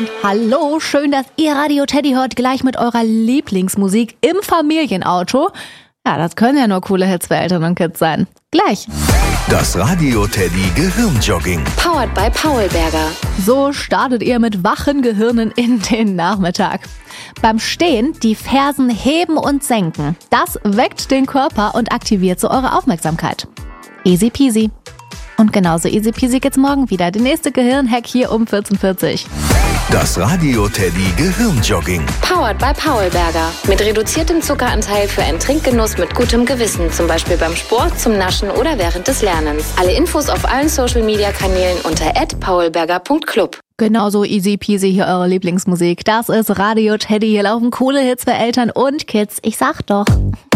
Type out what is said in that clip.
Hallo, schön, dass ihr Radio Teddy hört, gleich mit eurer Lieblingsmusik im Familienauto. Ja, das können ja nur coole Hits für Eltern und Kids sein. Gleich. Das Radio Teddy Gehirnjogging. Powered by Paulberger. So startet ihr mit wachen Gehirnen in den Nachmittag. Beim Stehen die Fersen heben und senken. Das weckt den Körper und aktiviert so eure Aufmerksamkeit. Easy peasy. Und genauso easy peasy geht's morgen wieder. Der nächste Gehirnhack hier um 14:40. Das Radio Teddy Gehirnjogging. Powered by Paulberger. Mit reduziertem Zuckeranteil für einen Trinkgenuss mit gutem Gewissen. Zum Beispiel beim Sport, zum Naschen oder während des Lernens. Alle Infos auf allen Social-Media-Kanälen unter @paulberger.club. Genauso easy peasy hier eure Lieblingsmusik. Das ist Radio Teddy. Hier laufen coole Hits für Eltern und Kids. Ich sag doch.